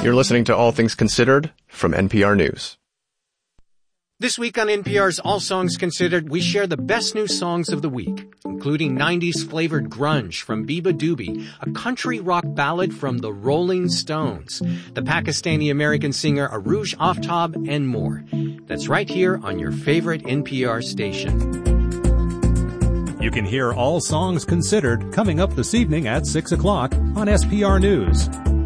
You're listening to All Things Considered from NPR News. This week on NPR's All Songs Considered, we share the best new songs of the week, including 90s flavored grunge from Biba Doobie, a country rock ballad from the Rolling Stones, the Pakistani-American singer Arooj Aftab, and more. That's right here on your favorite NPR station. You can hear All Songs Considered coming up this evening at 6 o'clock on SPR News.